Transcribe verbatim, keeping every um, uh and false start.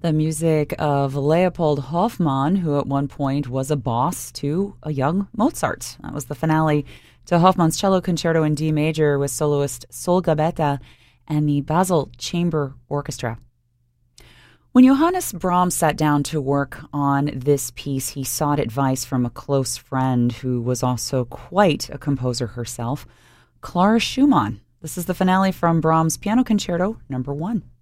The music of Leopold Hoffmann, who at one point was a boss to a young Mozart. That was the finale to Hoffmann's Cello Concerto in D major with soloist Sol Gabetta and the Basel Chamber Orchestra. When Johannes Brahms sat down to work on this piece, he sought advice from a close friend who was also quite a composer herself, Clara Schumann. This is the finale from Brahms' Piano Concerto number one.